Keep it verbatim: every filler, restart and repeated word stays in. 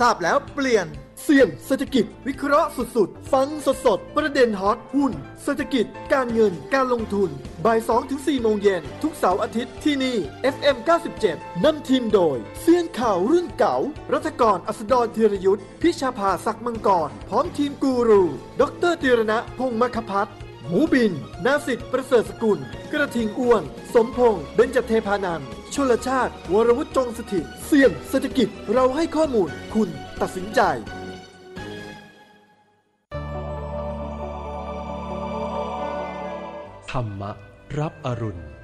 ทราบแล้วเปลี่ยนเสี่ยงเศรษฐกิจวิเคราะห์สุดๆฟังสดๆประเด็นฮอตหุ้นเศรษฐกิจการเงินการลงทุนบ่าย สองถึงสี่ โมงเย็นทุกเสาร์อาทิตย์ที่นี่ เอฟ เอ็ม เก้าสิบเจ็ด นำทีมโดยเซียนข่าวรุ่นเก่ารัฐกรอัสดรธีรยุทธพิชาภาศักดิ์มังกรพร้อมทีมกูรูดรธีรณะพงษ์มคพัฒน์หมูบินนาสิทธิ์ประเสริฐสกุลกระทิงอ้วนสมพงษ์เบญจเทพานันท์ชลชาติวรวุฒิจงสถิตเสี่ยงเศรษฐกิจเราให้ข้อมูลคุณตัดสินใจธรรมะรับอรุณ